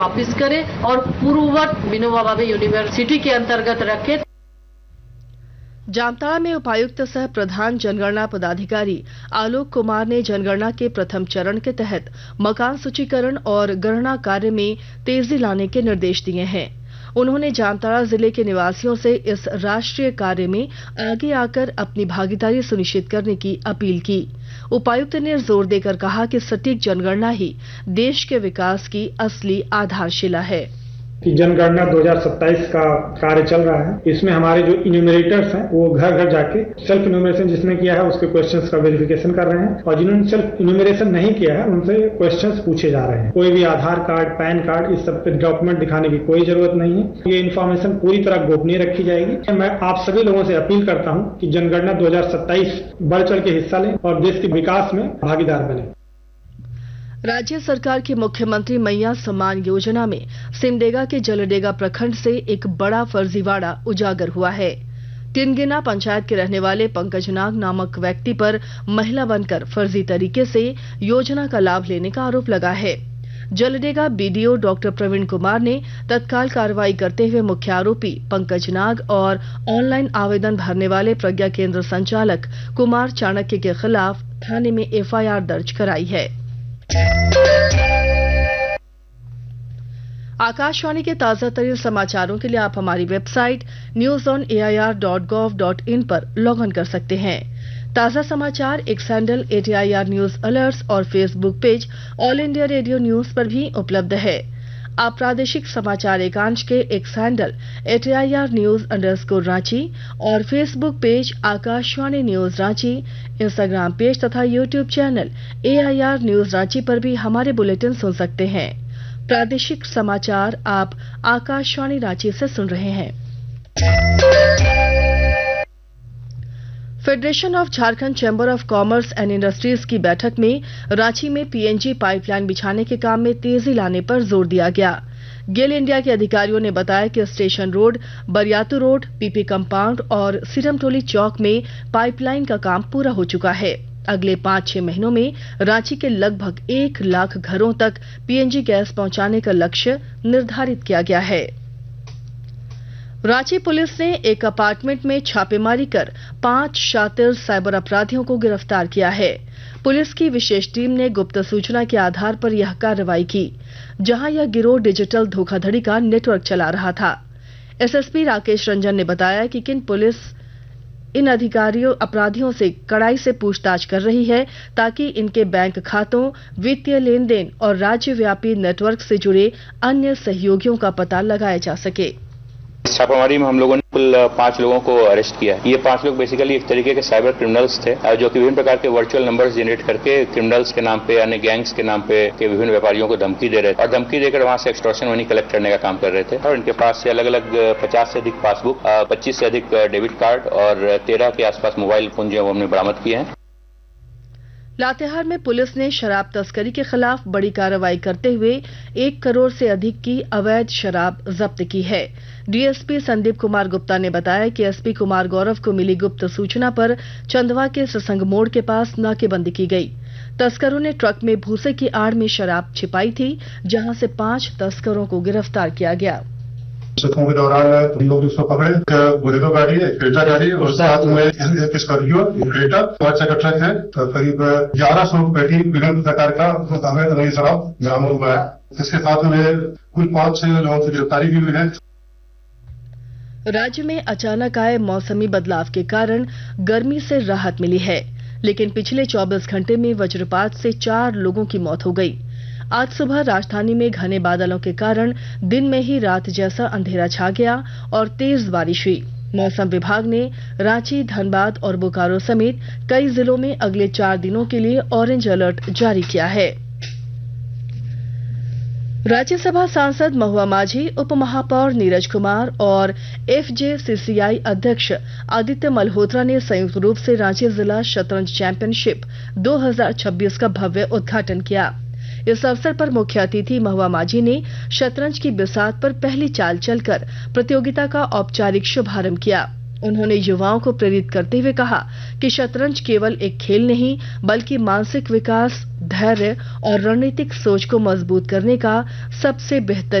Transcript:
वापिस करे और पूर्ववत विनोबा भावे यूनिवर्सिटी के अंतर्गत रखे। जामताड़ा में उपायुक्त सह प्रधान जनगणना पदाधिकारी आलोक कुमार ने जनगणना के प्रथम चरण के तहत मकान सूचीकरण और गणना कार्य में तेजी लाने के निर्देश दिए हैं। उन्होंने जामताड़ा जिले के निवासियों से इस राष्ट्रीय कार्य में आगे आकर अपनी भागीदारी सुनिश्चित करने की अपील की। उपायुक्त ने जोर देकर कहा कि सटीक जनगणना ही देश के विकास की असली आधारशिला है। कि जनगणना 2027 का कार्य चल रहा है। इसमें हमारे जो इन्यूमरेटर्स हैं वो घर घर जाके सेल्फ इन्यूमरेशन जिसने किया है उसके क्वेश्चंस का वेरिफिकेशन कर रहे हैं और जिन्होंने सेल्फ इन्यूमरेशन नहीं किया है उनसे क्वेश्चंस पूछे जा रहे हैं। कोई भी आधार कार्ड, पैन कार्ड इस सब पे डॉक्यूमेंट दिखाने की कोई जरूरत नहीं है। ये इन्फॉर्मेशन पूरी तरह गोपनीय रखी जाएगी। मैं आप सभी लोगों से अपील करता हूँ कि जनगणना 2027 बढ़ चढ़ के हिस्सा लें और देश के विकास में भागीदार बने। राज्य सरकार की मुख्यमंत्री मैया सम्मान योजना में सिमडेगा के जलडेगा प्रखंड से एक बड़ा फर्जीवाड़ा उजागर हुआ है। तिनगिना पंचायत के रहने वाले पंकज नाग नामक व्यक्ति पर महिला बनकर फर्जी तरीके से योजना का लाभ लेने का आरोप लगा है। जलडेगा बीडीओ डॉक्टर प्रवीण कुमार ने तत्काल कार्रवाई करते हुए मुख्य आरोपी पंकज नाग और ऑनलाइन आवेदन भरने वाले प्रज्ञा केंद्र संचालक कुमार चाणक्य के खिलाफ थाने में एफआईआर दर्ज कराई है। आकाशवाणी के ताजा तरीन समाचारों के लिए आप हमारी वेबसाइट news.air.gov.in पर लॉग इन कर सकते हैं। ताजा समाचार x handle @AIR news alerts और Facebook page all India radio news पर भी उपलब्ध है। आप प्रादेशिक समाचार एकांश के एक्स हैंडल @AIR न्यूज _ और Facebook page Akashvani news Ranchi, Instagram page तथा YouTube channel AIR news Ranchi पर भी हमारे बुलेटिन सुन सकते हैं। प्रादेशिक समाचार आप आकाशवाणी रांची से सुन रहे हैं। Federation of Jharkhand chamber of commerce and industries की बैठक में रांची में पीएनजी पाइपलाइन बिछाने के काम में तेजी लाने पर जोर दिया गया। गेल इंडिया के अधिकारियों ने बताया कि station road, Bariatu road, PP compound और सिरमटोली चौक में पाइपलाइन का काम पूरा हो चुका है। अगले 5-6 महीनों में रांची के लगभग 1 लाख घरों तक पीएनजी गैस पहुंचाने का लक्ष्य निर्धारित किया गया है। रांची पुलिस ने एक अपार्टमेंट में छापेमारी कर 5 शातिर साइबर अपराधियों को गिरफ्तार किया है। पुलिस की विशेष टीम ने गुप्त सूचना के आधार पर यह कार्रवाई की, जहां यह गिरोह डिजिटल धोखाधड़ी का नेटवर्क चला रहा था। एसएसपी राकेश रंजन ने बताया कि पुलिस इन अपराधियों से कड़ाई से पूछताछ कर रही है ताकि इनके बैंक खातों, वित्तीय लेन देन और राज्यव्यापी नेटवर्क से जुड़े अन्य सहयोगियों का पता लगाया जा सके। छापामारी में हम लोगों ने कुल 5 लोगों को अरेस्ट किया है। ये 5 लोग बेसिकली एक तरीके के साइबर क्रिमिनल्स थे जो कि विभिन्न प्रकार के वर्चुअल नंबर्स जनरेट करके क्रिमिनल्स के नाम पे, अन्य गैंग्स के नाम पे के विभिन्न व्यापारियों को धमकी दे रहे थे और धमकी देकर वहां से एक्सटॉर्शन मनी कलेक्ट करने का काम कर रहे थे। और इनके पास से अलग अलग 50 से अधिक पासबुक, 25 से अधिक डेबिट कार्ड और 13 के आसपास मोबाइल फोन जो हमने बरामद किए हैं। लातेहार में पुलिस ने शराब तस्करी के खिलाफ बड़ी कार्रवाई करते हुए 1 करोड़ से अधिक की अवैध शराब जब्त की है। डीएसपी संदीप कुमार गुप्ता ने बताया कि एसपी कुमार गौरव को मिली गुप्त सूचना पर चंदवा के ससंग मोड़ के पास नाकेबंदी की गई। तस्करों ने ट्रक में भूसे की आड़ में शराब छिपाई थी, जहां से 5 तस्करों को गिरफ्तार किया गया। चेकों के दौरान लोग उसको पकड़े, बोलेरो गाड़ी है, क्रेटा गाड़ी और साथ में स्कॉर्पियो, क्रेटा, 5 का ट्रक है। तो करीब 1100 पेटी विभिन्न प्रकार का अवैध नई शराब बरामद हुआ है। इसके साथ में कुल 5-6 लोगों की गिरफ्तारी भी हुई है। राज्य में अचानक आए मौसमी बदलाव के कारण गर्मी से राहत मिली है, लेकिन पिछले 24 घंटे में वज्रपात से 4 लोगों की मौत हो गई। आज सुबह राजधानी में घने बादलों के कारण दिन में ही रात जैसा अंधेरा छा गया और तेज बारिश हुई। मौसम विभाग ने रांची, धनबाद और बोकारो समेत कई जिलों में अगले 4 दिनों के लिए ऑरेंज अलर्ट जारी किया है। राज्यसभा सांसद महुआ माझी, उप महापौर नीरज कुमार और एफजेसीसीआई अध्यक्ष आदित्य मल्होत्रा ने संयुक्त रूप से रांची जिला शतरंज चैंपियनशिप 2026 का भव्य उद्घाटन किया। इस अवसर पर मुख्य अतिथि महुआ माझी ने शतरंज की बिसात पर पहली चाल चलकर प्रतियोगिता का औपचारिक शुभारंभ किया। उन्होंने युवाओं को प्रेरित करते हुए कहा कि शतरंज केवल एक खेल नहीं बल्कि मानसिक विकास, धैर्य और रणनीतिक सोच को मजबूत करने का सबसे बेहतर